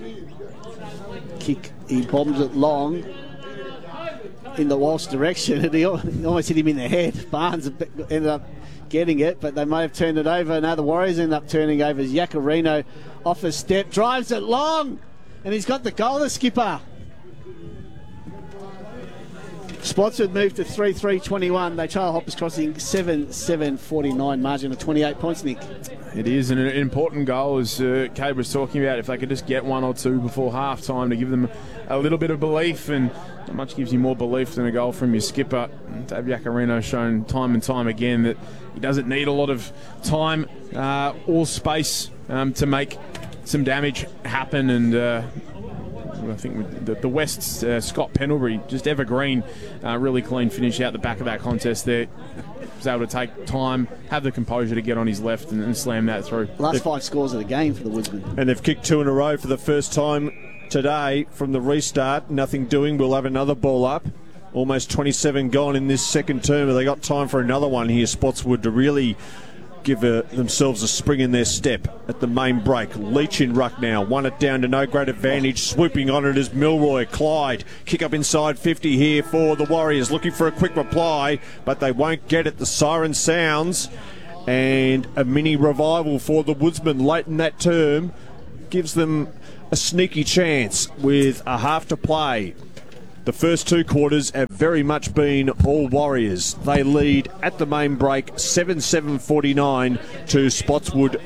Kick. He bombed it long in the Walsh direction, and he almost hit him in the head. Barnes ended up getting it, but they may have turned it over. Now the Warriors end up turning over. Yacarino off a step, drives it long, and he's got the goal, the skipper. Spotswood moved to 3-3-21. They trail Hoppers Crossing 7-7-49, margin of 28 points, Nick. It is, and an important goal, as Cade was talking about, if they could just get one or two before half-time to give them a little bit of belief, and not much gives you more belief than a goal from your skipper. Dave Iacarino's shown time and time again that he doesn't need a lot of time or space to make some damage happen, and I think the West's Scott Pendlebury, just evergreen, really clean finish out the back of that contest there. Was able to take time, have the composure to get on his left and slam that through. Last 5 scores of the game for the Woodsmen. And they've kicked 2 in a row for the first time today from the restart. Nothing doing. We'll have another ball up. Almost 27 gone in this second term, but they got time for another one here, Spotswood, to really give themselves a spring in their step at the main break. Leach in ruck now, won it down to no great advantage. Swooping on it is Milroy. Clyde, kick up inside 50 here for the Warriors, looking for a quick reply, but they won't get it. The siren sounds, and a mini revival for the Woodsmen late in that term gives them a sneaky chance with a half to play. The first 2 quarters have very much been all Warriors. They lead at the main break 7-7-49 to Spotswood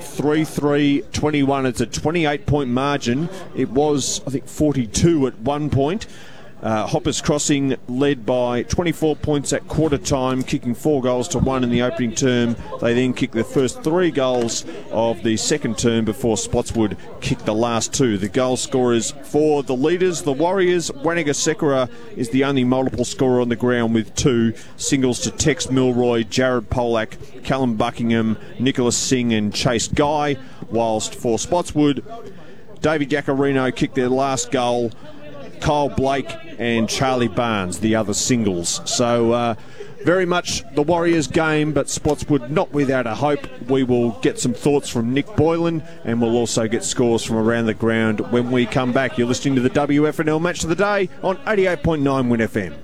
3-3-21. It's a 28-point margin. It was, I think, 42 at one point. Hoppers Crossing led by 24 points at quarter time, kicking 4 goals to 1 in the opening term. They then kicked the first 3 goals of the second term before Spotswood kicked the last 2. The goal scorers for the leaders, the Warriors, Waniga Sekera is the only multiple scorer on the ground with 2 singles to Tex Milroy, Jared Polak, Callum Buckingham, Nicholas Singh and Chase Guy, whilst for Spotswood, David Iacarino kicked their last goal, Kyle Blake and Charlie Barnes, the other singles. So very much the Warriors game, but Spotswood not without a hope. We will get some thoughts from Nick Boylan, and we'll also get scores from around the ground when we come back. You're listening to the WFNL Match of the Day on 88.9 Win FM.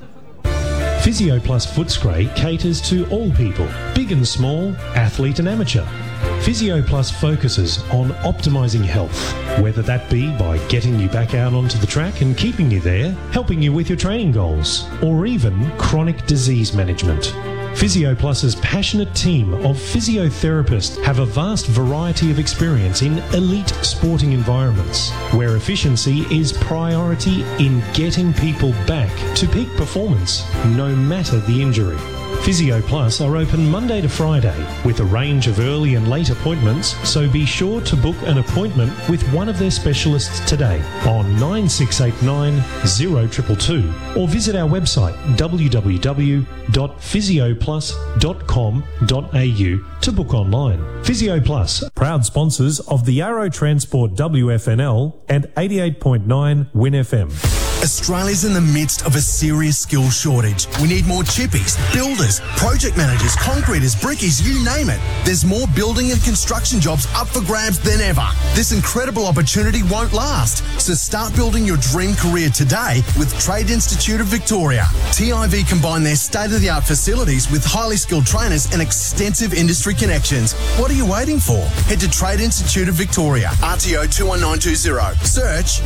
Physio Plus Footscray caters to all people, big and small, athlete and amateur. Physio Plus focuses on optimising health, whether that be by getting you back out onto the track and keeping you there, helping you with your training goals, or even chronic disease management. Physio Plus's passionate team of physiotherapists have a vast variety of experience in elite sporting environments, where efficiency is priority in getting people back to peak performance, no matter the injury. Physio Plus are open Monday to Friday with a range of early and late appointments, so be sure to book an appointment with one of their specialists today on 9689 0222 or visit our website www.physioplus.com.au to book online. Physio Plus, proud sponsors of the Arrow Transport WFNL and 88.9 Win FM. Australia's in the midst of a serious skill shortage. We need more chippies, builders, project managers, concreters, brickies, you name it. There's more building and construction jobs up for grabs than ever. This incredible opportunity won't last. So start building your dream career today with Trade Institute of Victoria. TIV combine their state-of-the-art facilities with highly skilled trainers and extensive industry connections. What are you waiting for? Head to Trade Institute of Victoria, RTO 21920. Search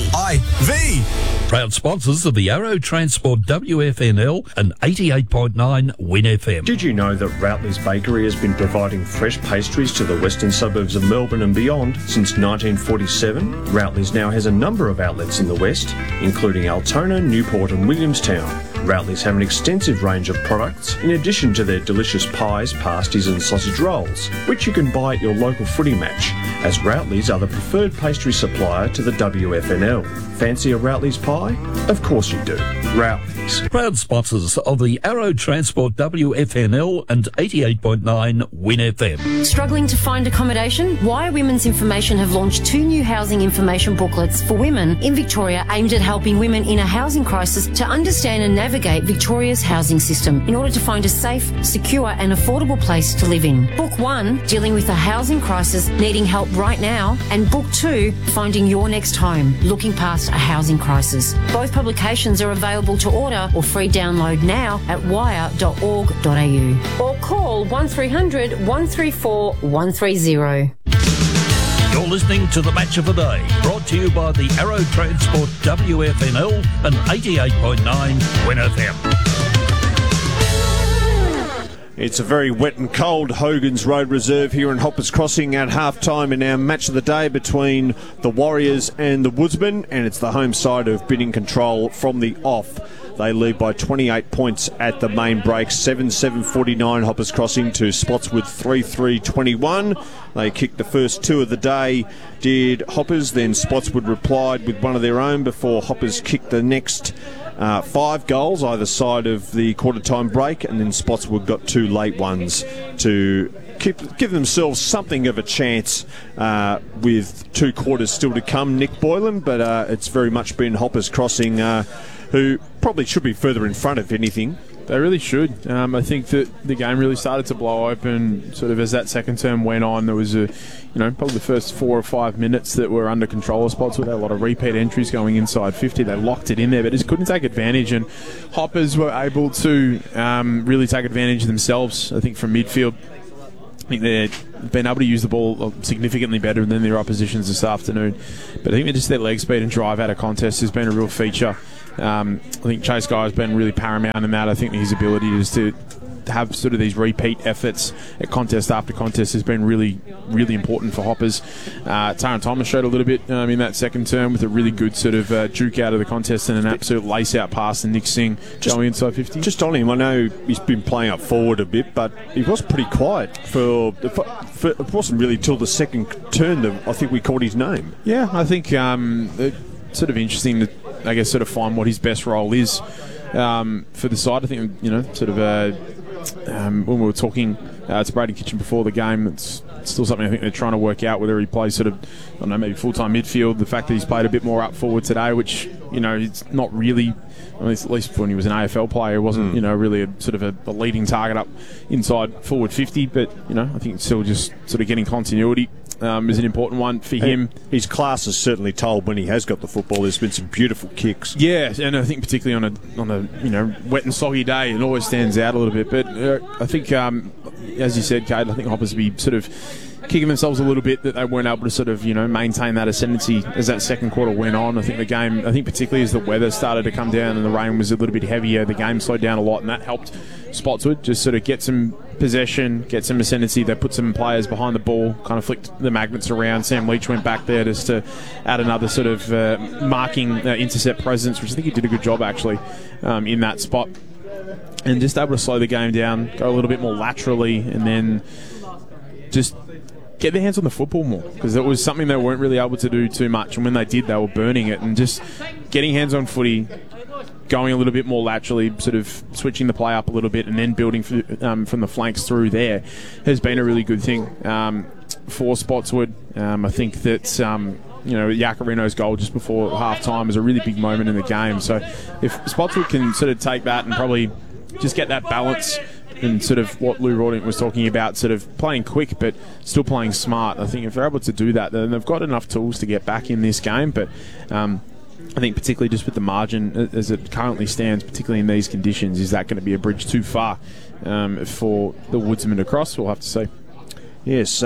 TIV. Proud sponsors of the Arrow Transport WFNL and 88.9 Win FM. Did you know that Routley's Bakery has been providing fresh pastries to the western suburbs of Melbourne and beyond since 1947? Routley's now has a number of outlets in the west, including Altona, Newport and Williamstown. Routley's have an extensive range of products, in addition to their delicious pies, pasties and sausage rolls, which you can buy at your local footy match, as Routley's are the preferred pastry supplier to the WFNL. Fancy a Routley's pie? Of course you do. Routley's. Proud sponsors of the Arrow Transport WFNL and 88.9 Win FM. Struggling to find accommodation? Wire Women's Information have launched 2 new housing information booklets for women in Victoria aimed at helping women in a housing crisis to understand and navigate Victoria's housing system in order to find a safe, secure and affordable place to live in. Book 1, dealing with a housing crisis, needing help right now, and Book 2, finding your next home, looking past a housing crisis. Both publications are available to order or free download now at wire.org.au or call 1300 134 130. You're listening to the Match of the Day, brought to you by the Arrow Transport WFNL and 88.9 Win FM. It's a very wet and cold Hogan's Road Reserve here in Hoppers Crossing at half-time in our match of the day between the Warriors and the Woodsmen, and it's the home side of been in control from the off. They lead by 28 points at the main break, 7-7-49 Hoppers Crossing to Spotswood 3-3-21. They kicked the first two of the day, did Hoppers, then Spotswood replied with one of their own before Hoppers kicked the next 5 goals either side of the quarter-time break, and then Spotswood got 2 late ones to give themselves something of a chance with 2 quarters still to come, Nick Boylan, but it's very much been Hoppers Crossing who probably should be further in front, if anything. They really should. I think that the game really started to blow open sort of as that second term went on. There was probably the first 4 or 5 minutes that were under control of Spotswood. They had a lot of repeat entries going inside 50. They locked it in there, but just couldn't take advantage. And Hoppers were able to really take advantage of themselves, I think, from midfield. I think they've been able to use the ball significantly better than their oppositions this afternoon. But I think just their leg speed and drive out of contest has been a real feature. I think Chase Guy has been really paramount in that. I think his ability is to have sort of these repeat efforts at contest after contest has been really, really important for Hoppers. Taron Thomas showed a little bit in that second term with a really good sort of juke out of the contest and an absolute lace-out pass to Nick Singh going inside 50. Just on him, I know he's been playing up forward a bit, but he was pretty quiet for it wasn't really till the second turn that I think we called his name. Yeah, I think it's sort of interesting to, I guess, sort of find what his best role is for the side. I think, when we were talking to Brady Kitchen before the game, it's still something I think they're trying to work out, whether he plays sort of, I don't know, maybe full-time midfield. The fact that he's played a bit more up forward today, which, it's not really, at least when he was an AFL player, it wasn't, really a sort of a leading target up inside forward 50, but, I think it's still just sort of getting continuity. Is an important one for him. His class is certainly told when he has got the football. There's been some beautiful kicks. Yeah, and I think particularly on a wet and soggy day, it always stands out a little bit. But I think, as you said, Kate, I think Hoppers will be sort of kicking themselves a little bit that they weren't able to sort of maintain that ascendancy as that second quarter went on. I think the game, particularly as the weather started to come down and the rain was a little bit heavier, the game slowed down a lot, and that helped Spotswood just sort of get some possession, get some ascendancy. They put some players behind the ball, kind of flicked the magnets around. Sam Leach went back there just to add another sort of marking intercept presence, which I think he did a good job actually in that spot, and just able to slow the game down, go a little bit more laterally, and then just get their hands on the football more, because it was something they weren't really able to do too much, and when they did, they were burning it. And just getting hands on footy, going a little bit more laterally, sort of switching the play up a little bit, and then building from the flanks through there has been a really good thing for Spotswood. I think that Iacarino's goal just before half time was a really big moment in the game. So if Spotswood can sort of take that and probably just get that balance, and sort of what Lou Rawdink was talking about, sort of playing quick but still playing smart, I think if they're able to do that, then they've got enough tools to get back in this game. But I think particularly just with the margin as it currently stands, particularly in these conditions, is that going to be a bridge too far for the Woodsmen to cross, we'll have to say. Yes,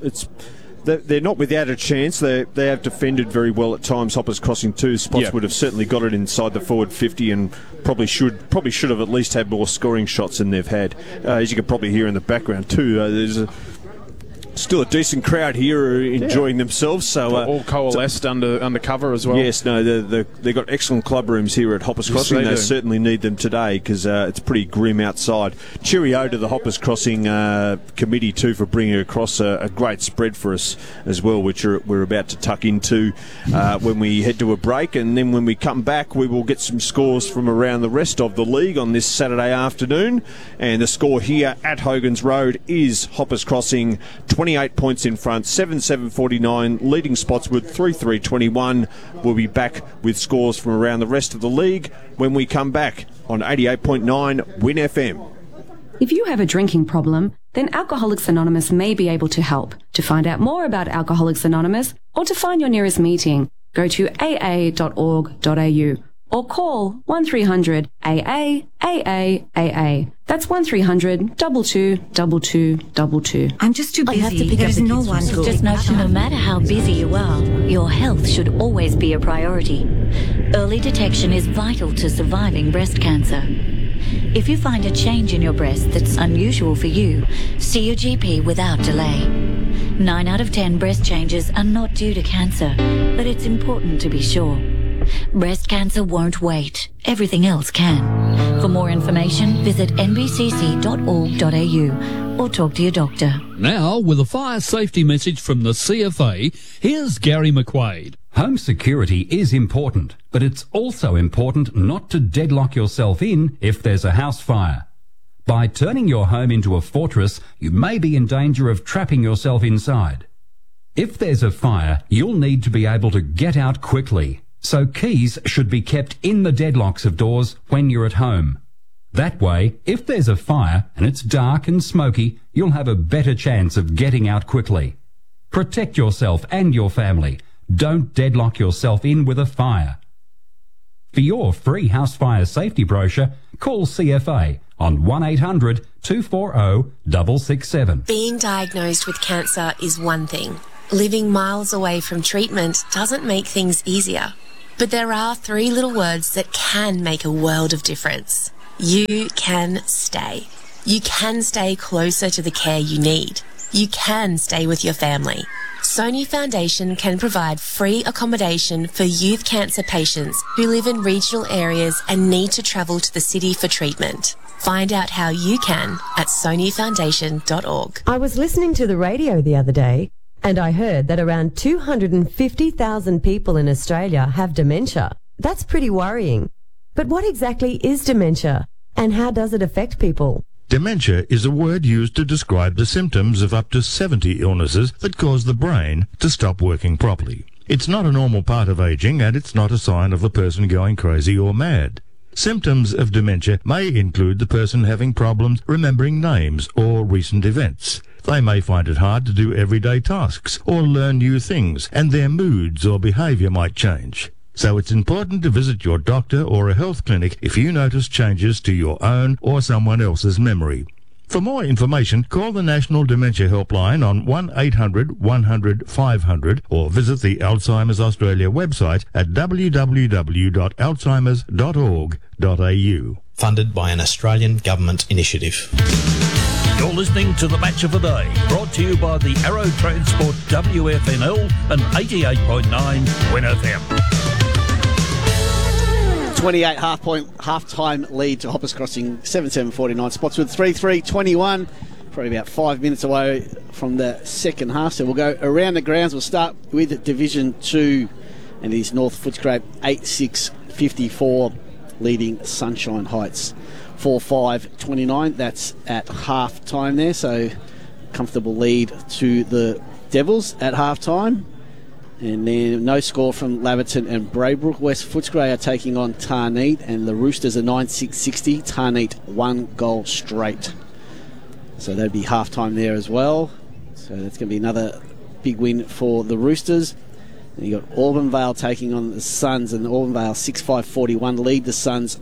they're not without a chance. They have defended very well at times. Hoppers Crossing too. Spotswood have certainly got it inside the forward 50, and probably should have at least had more scoring shots than they've had. As you can probably hear in the background too, there's still a decent crowd here enjoying themselves. So all coalesced under cover as well. Yes, no, they've got excellent club rooms here at Hoppers Crossing. They certainly need them today because it's pretty grim outside. Cheerio to the Hoppers Crossing committee too for bringing across a great spread for us as well, which we're about to tuck into when we head to a break. And then when we come back, we will get some scores from around the rest of the league on this Saturday afternoon. And the score here at Hogan's Road is Hoppers Crossing 28 points in front, 7-7-49, leading Spotswood 3-3-21. We'll be back with scores from around the rest of the league when we come back on 88.9 Win FM. If you have a drinking problem, then Alcoholics Anonymous may be able to help. To find out more about Alcoholics Anonymous or to find your nearest meeting, go to aa.org.au or call 1300 AA AA. That's 1300 22 22 22. I'm just too busy. I have to pick up the no one. Just know no matter how busy you are, your health should always be a priority. Early detection is vital to surviving breast cancer. If you find a change in your breast that's unusual for you, see your GP without delay. 9 out of 10 breast changes are not due to cancer, but it's important to be sure. Breast cancer won't wait. Everything else can. For more information, visit nbcc.org.au or talk to your doctor. Now, with a fire safety message from the CFA, here's Gary McQuaid. Home security is important, but it's also important not to deadlock yourself in if there's a house fire. By turning your home into a fortress, you may be in danger of trapping yourself inside. If there's a fire, you'll need to be able to get out quickly, so keys should be kept in the deadlocks of doors when you're at home. That way, if there's a fire and it's dark and smoky, you'll have a better chance of getting out quickly. Protect yourself and your family. Don't deadlock yourself in with a fire. For your free house fire safety brochure, call CFA on 1800 240 667. Being diagnosed with cancer is one thing. Living miles away from treatment doesn't make things easier. But there are 3 little words that can make a world of difference. You can stay. You can stay closer to the care you need. You can stay with your family. Sony Foundation can provide free accommodation for youth cancer patients who live in regional areas and need to travel to the city for treatment. Find out how you can at sonyfoundation.org. I was listening to the radio the other day and I heard that around 250,000 people in Australia have dementia. That's pretty worrying. But what exactly is dementia and how does it affect people? Dementia is a word used to describe the symptoms of up to 70 illnesses that cause the brain to stop working properly. It's not a normal part of aging, and it's not a sign of the person going crazy or mad. Symptoms of dementia may include the person having problems remembering names or recent events. They may find it hard to do everyday tasks or learn new things, and their moods or behaviour might change. So it's important to visit your doctor or a health clinic if you notice changes to your own or someone else's memory. For more information, call the National Dementia Helpline on 1-800-100-500 or visit the Alzheimer's Australia website at www.alzheimers.org.au. Funded by an Australian government initiative. You're listening to The Match of the Day, brought to you by the Arrow Transport WFNL and 88.9 Win FM. 28 half-time lead to Hoppers Crossing, 7-7-49. Spotswood 3-3-21. Probably about 5 minutes away from the second half. So we'll go around the grounds. We'll start with Division 2 and it is North Footscray 8-6-54 leading Sunshine Heights 4-5-29. That's at half-time there. So comfortable lead to the Devils at half-time. And then no score from Laverton and Braybrook. West Footscray are taking on Tarneet, and the Roosters are 9-6-60. Tarneet 1 goal straight. So that'd be half-time there as well. So that's going to be another big win for the Roosters. And you got Auburn taking on the Suns, and Auburn 6-5-41 lead the Suns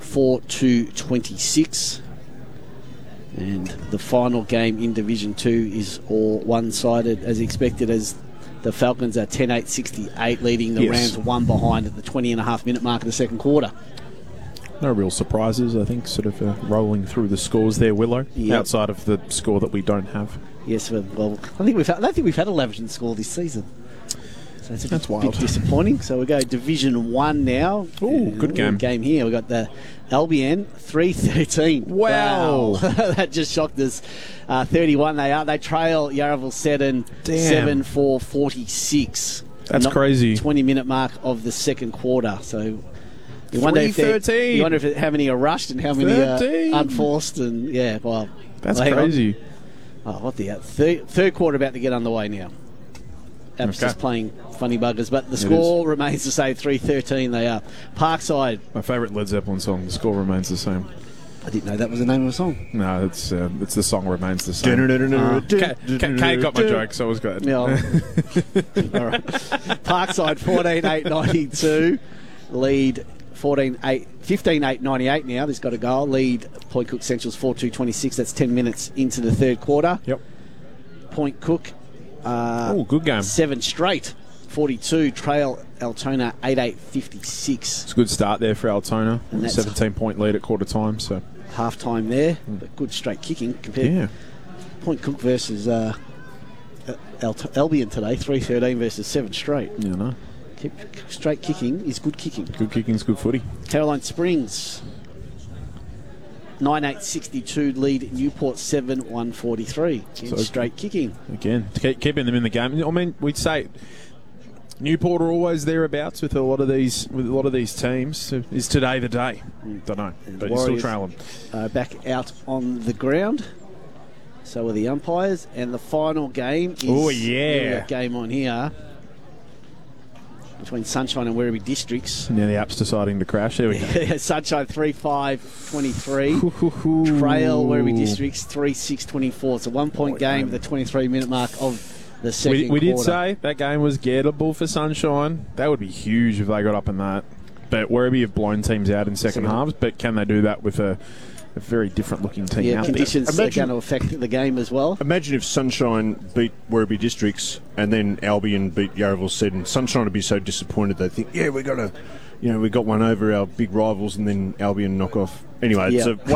4-26. And the final game in Division 2 is all one-sided as expected, as the Falcons are 10-8-68 leading the Rams 1 behind at the 20.5-minute mark of the second quarter. No real surprises, I think, sort of rolling through the scores there, Willow, outside of the score that we don't have. Yes, well, I don't think we've had a Laverton score this season. So it's a bit disappointing. So we go Division 1 now. Ooh, good game. Game here. We've got the Albion 3-13. Wow. That just shocked us. 31 they are. They trail Yarraville Seddon 7-4-46. That's crazy. 20-minute mark of the second quarter. So you wonder if how many are rushed and how many are unforced. And that's crazy. What the third quarter about to get underway now. Abs just playing funny buggers, but the score remains the same. 3-13 they are. Parkside. My favourite Led Zeppelin song. The score remains the same. I didn't know that was the name of the song. No, it's the song remains the same. Kay got my joke, so it was good. Yeah. All right. Parkside 14-8-92 lead 15-8-98 now. This got a goal. Lead Point Cook Central's 4-2-26. That's 10 minutes into the third quarter. Yep. Point Cook. Good game. 7 straight. 42. Trail Altona 8-8-56. It's a good start there for Altona. 17-point lead at quarter time. So half-time there. But good straight kicking compared. Yeah. Point Cook versus Albion today, 3-13 versus 7 straight. Yeah, no. Straight kicking is good kicking. Good kicking is good footy. Caroline Springs, 9-8-62 lead Newport 7-1-43. So straight kicking. Again, keeping them in the game. I mean, we'd say Newport are always thereabouts with a lot of these teams. So is today the day? Don't know, but you're still trailing. Back out on the ground. So are the umpires, and the final game is a game on here between Sunshine and Werribee Districts. Now the app's deciding to crash. There we go. Sunshine 3-5-23. Trail Werribee Districts 3-6-24. It's a 1 point game at the 23-minute mark of the second quarter. We did say that game was gettable for Sunshine. That would be huge if they got up in that. But Werribee have blown teams out in second halves, but can they do that with a very different looking team out conditions there? are going to affect the game as well. Imagine if Sunshine beat Werribee Districts and then Albion beat Yarraville Said, and Sunshine would be so disappointed they think, we got one over our big rivals, and then Albion knock off. Anyway, it's a